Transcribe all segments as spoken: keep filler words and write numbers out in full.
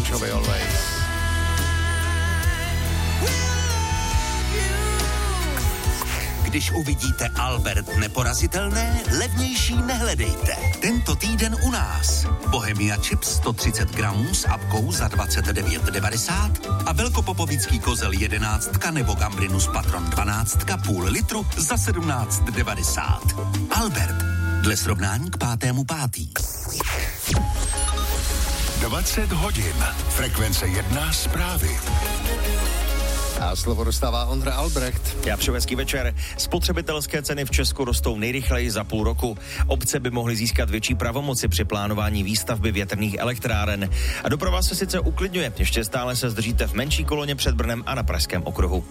Jovi Always. Když uvidíte Albert neporazitelné, levnější nehledejte. Tento týden u nás. Bohemia Chips sto třicet gramů s apkou za dvacet devět devadesát a velkopopovický kozel jedenáctka nebo Gambrinus Patron dvanáctka půl litru za sedmnáct devadesát. Albert. Dle srovnání k pátému pátý. dvacet hodin. Frekvence jedna zprávy. A slovo dostává Ondra Albrecht. Já přeju hezký večer. Spotřebitelské ceny v Česku rostou nejrychleji za půl roku. Obce by mohly získat větší pravomoci při plánování výstavby větrných elektráren. A doprava se sice uklidňuje, ještě stále se zdržíte v menší koloně před Brnem a na Pražském okruhu.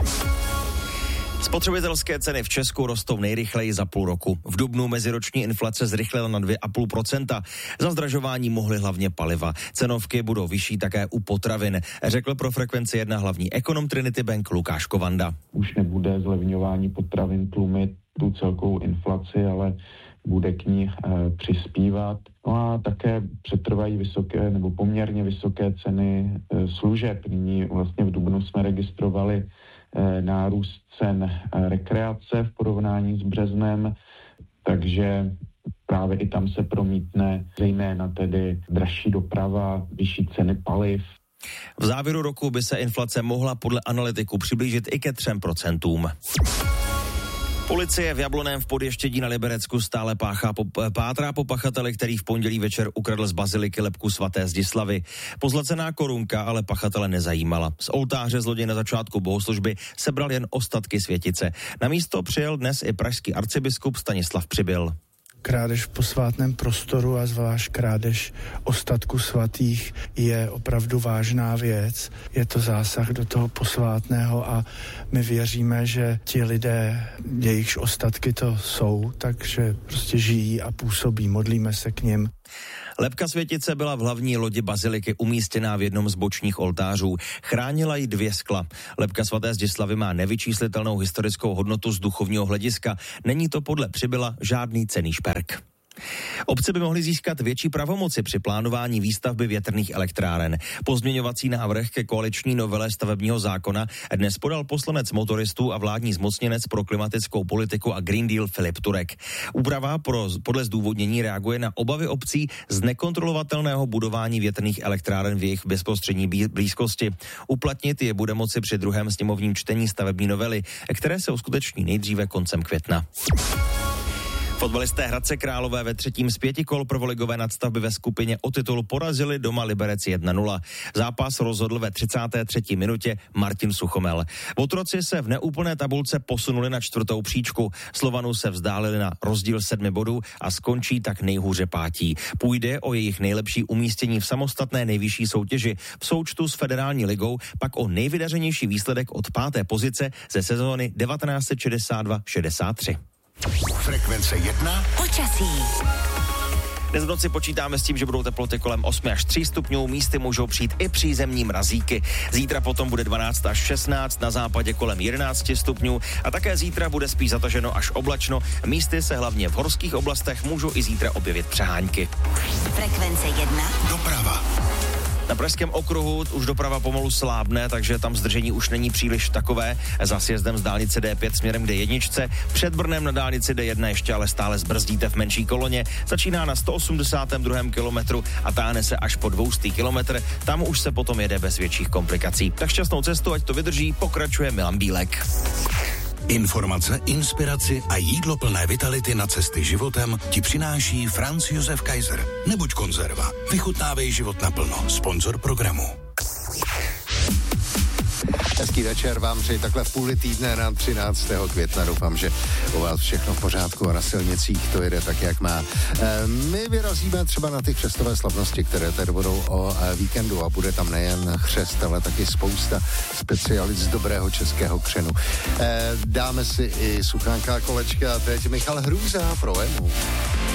Spotřebitelské ceny v Česku rostou nejrychleji za půl roku. V dubnu meziroční inflace zrychlila na dvě celá pět procenta. Za zdražování mohly hlavně paliva. Cenovky budou vyšší také u potravin, řekl pro Frekvenci jedna hlavní ekonom Trinity Bank Lukáš Kovanda. Už nebude zlevňování potravin tlumit tu celkovou inflaci, ale bude k ní e, přispívat. No a také přetrvají vysoké nebo poměrně vysoké ceny e, služeb. Nyní vlastně v dubnu jsme registrovali e, nárůst cen e, rekreace v porovnání s březnem, takže právě i tam se promítne zejména tedy dražší doprava, vyšší ceny paliv. V závěru roku by se inflace mohla podle analytiků přiblížit i ke třem procentům. Policie v Jablonném v Podještědí na Liberecku stále páchá po, pátrá po pachateli, který v pondělí večer ukradl z baziliky lebku svaté Zdislavy. Pozlacená korunka ale pachatele nezajímala. Z oltáře zloděj na začátku bohoslužby sebral jen ostatky světice. Na místo přijel dnes i pražský arcibiskup Stanislav Přibyl. Krádež v posvátném prostoru a zvlášť krádež ostatku svatých je opravdu vážná věc. Je to zásah do toho posvátného a my věříme, že ti lidé, jejichž ostatky to jsou, takže prostě žijí a působí. Modlíme se k nim. Lebka světice byla v hlavní lodi baziliky umístěná v jednom z bočních oltářů. Chránila ji dvě skla. Lebka svaté Zdislavy má nevyčíslitelnou historickou hodnotu z duchovního hlediska. Není to podle Přibyla žádný cenný šperk. Obce by mohly získat větší pravomoci při plánování výstavby větrných elektráren. Pozměňovací návrh ke koaliční novele stavebního zákona dnes podal poslanec Motoristů a vládní zmocněnec pro klimatickou politiku a Green Deal Filip Turek. Úprava pro, podle zdůvodnění reaguje na obavy obcí z nekontrolovatelného budování větrných elektráren v jejich bezprostřední blízkosti. Uplatnit je bude moci při druhém sněmovním čtení stavební novely, které se uskuteční nejdříve koncem května. Fotbalisté Hradce Králové ve třetím z pěti kol prvoligové nadstavby ve skupině o titul porazili doma Liberec jedna nula. Zápas rozhodl ve třicáté třetí minutě Martin Suchomel. Otroci se v neúplné tabulce posunuli na čtvrtou příčku. Slovanů se vzdálili na rozdíl sedmi bodů a skončí tak nejhůře pátí. Půjde o jejich nejlepší umístění v samostatné nejvyšší soutěži. V součtu s federální ligou pak o nejvydařenější výsledek od páté pozice ze sezóny devatenáct set šedesát dva šedesát tři. Frekvence jedna. Počasí. Dnes v noci počítáme s tím, že budou teploty kolem osm až tři stupňů, místy můžou přijít i přízemní mrazíky. Zítra potom bude dvanáct až šestnáct, na západě kolem jedenáct stupňů a také zítra bude spíš zataženo až oblačno. Místy se hlavně v horských oblastech můžou i zítra objevit přehánky. Frekvence jedna. Doprava. Na Pražském okruhu už doprava pomalu slábne, takže tam zdržení už není příliš takové. Za sjezdem z dálnice D pět směrem k D jedna. Před Brnem na dálnici D jedna ještě ale stále zbrzdíte v menší koloně. Začíná na sto osmdesátém druhém kilometru a táhne se až po dvoustý kilometr. Tam už se potom jede bez větších komplikací. Tak šťastnou cestu, ať to vydrží, pokračuje Milan Bílek. Informace, inspiraci a jídlo plné vitality na cesty životem ti přináší Franz Josef Kaiser. Nebuď konzerva. Vychutnávej život naplno. Sponzor programu. Hezký večer vám přeji takhle v půli týdne na třináctého května. Doufám, že u vás všechno v pořádku a na silnicích to jede tak, jak má. E, my vyrazíme třeba na ty křestové slavnosti, které tady budou o e, víkendu a bude tam nejen chřest, ale taky spousta specialit z dobrého českého křenu. E, dáme si i suchánká kolečka a teď Michal Hrůza pro Emu.